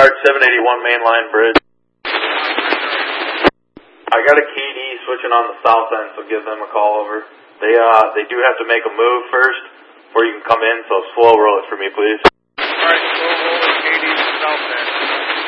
Guard 781 mainline bridge. I got a KD switching on the south end, so give them a call over. They do have to make a move first before you can come in, so slow roll it for me, please. Alright, slow roll it, KD, south end.